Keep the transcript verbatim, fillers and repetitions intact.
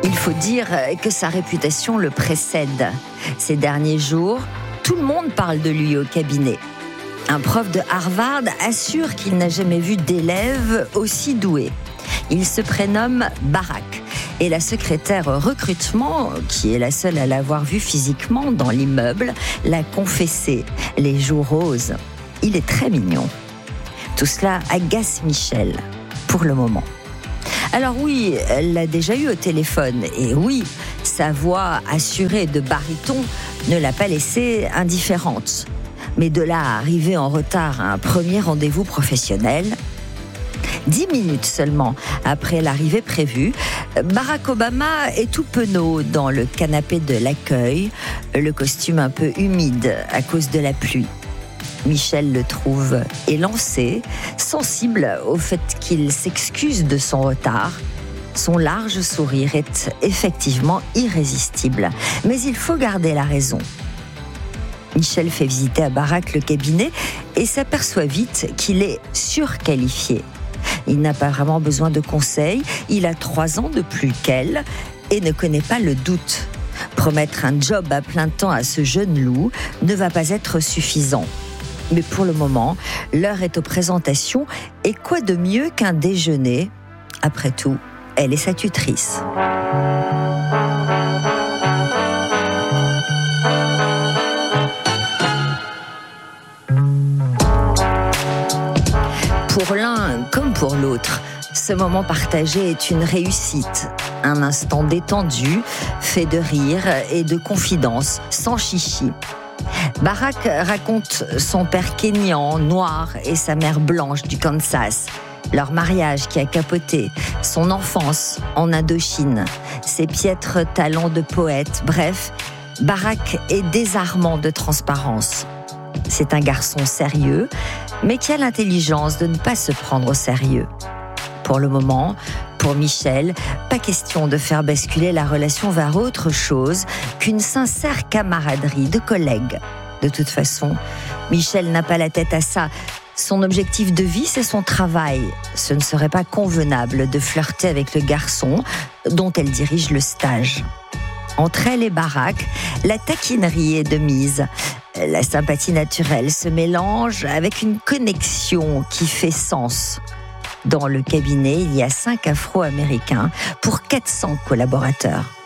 Il faut dire que sa réputation le précède. Ces derniers jours, tout le monde parle de lui au cabinet. Un prof de Harvard assure qu'il n'a jamais vu d'élève aussi doué. Il se prénomme Barack et la secrétaire recrutement, qui est la seule à l'avoir vu physiquement dans l'immeuble, l'a confessé, les joues roses. Il est très mignon. Tout cela agace Michel, pour le moment. Alors oui, elle l'a déjà eu au téléphone, et oui, sa voix assurée de baryton ne l'a pas laissée indifférente. Mais de là à arriver en retard à un premier rendez-vous professionnel, dix minutes seulement après l'arrivée prévue, Barack Obama est tout penaud dans le canapé de l'accueil, le costume un peu humide à cause de la pluie. Michel le trouve élancé, sensible au fait qu'il s'excuse de son retard. Son large sourire est effectivement irrésistible, mais il faut garder la raison. Michel fait visiter à Barack le cabinet et s'aperçoit vite qu'il est surqualifié. Il n'a pas vraiment besoin de conseils, il a trois ans de plus qu'elle et ne connaît pas le doute. Promettre un job à plein temps à ce jeune loup ne va pas être suffisant. Mais pour le moment, l'heure est aux présentations et quoi de mieux qu'un déjeuner ? Après tout, elle est sa tutrice. Pour l'un comme pour l'autre, ce moment partagé est une réussite. Un instant détendu, fait de rire et de confidence, sans chichi. Barack raconte son père kényan, noir, et sa mère blanche du Kansas. Leur mariage qui a capoté, son enfance en Indochine, ses piètres talents de poète. Bref, Barack est désarmant de transparence. C'est un garçon sérieux, mais qui a l'intelligence de ne pas se prendre au sérieux. Pour le moment, pour Michel, pas question de faire basculer la relation vers autre chose qu'une sincère camaraderie de collègues. De toute façon, Michel n'a pas la tête à ça. Son objectif de vie, c'est son travail. Ce ne serait pas convenable de flirter avec le garçon dont elle dirige le stage. Entre elle et Barack, la taquinerie est de mise. La sympathie naturelle se mélange avec une connexion qui fait sens. Dans le cabinet, il y a cinq Afro-Américains pour quatre cents collaborateurs.